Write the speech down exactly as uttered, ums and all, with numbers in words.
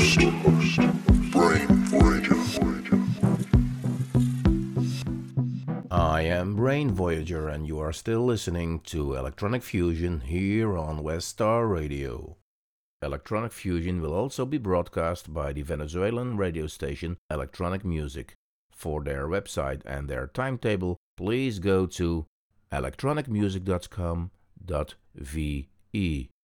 I am Brain Voyager, and you are still listening to Electronic Fusion here on West Star Radio. Electronic Fusion will also be broadcast by the Venezuelan radio station Electronic Music. For their website and their timetable, please go to electronic music dot com dot v e.